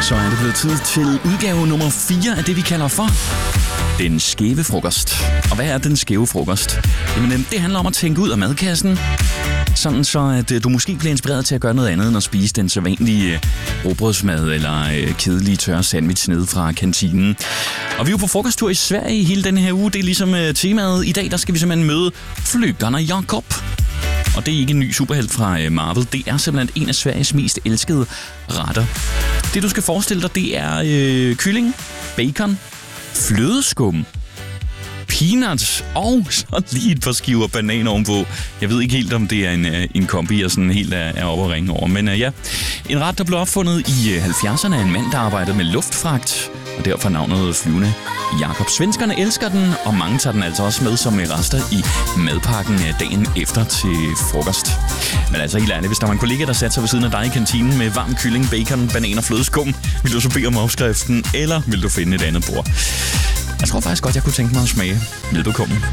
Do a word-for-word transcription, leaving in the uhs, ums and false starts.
Så er det blevet tid til udgave nummer fire af det, vi kalder for den skæve frokost. Og hvad er den skæve frokost? Jamen, det handler om at tænke ud af madkassen, sådan så at du måske bliver inspireret til at gøre noget andet end at spise den sædvanlige rugbrødsmad eller kedelige tørre sandwich nede fra kantinen. Og vi er jo på frokosttur i Sverige hele denne her uge. Det er ligesom temaet. I dag der skal vi simpelthen møde Flyggarna Jakob. Og det er ikke en ny superhelt fra Marvel. Det er simpelthen en af Sveriges mest elskede retter. Det du skal forestille dig, det er øh, kylling, bacon, flødeskum, peanuts og så lige et par skiver banan ovenpå. Jeg ved ikke helt, om det er en, en kombi, jeg sådan helt er, er oppe at ringe over. Men uh, ja, en ret, der blev opfundet i halvfjerdserne af en mand, der arbejdede med luftfragt. Og derfor navnet Flyvende Jakob. Svenskerne elsker den, og mange tager den altså også med som rester i madpakken dagen efter til frokost. Men altså helt ærligt, hvis der var en kollega, der satte sig ved siden af dig i kantinen med varm kylling, bacon, banan og flødeskum, vil du så bede om opskriften, eller vil du finde et andet bord? Jeg tror faktisk godt, jeg kunne tænke mig at smage. Velbekomme.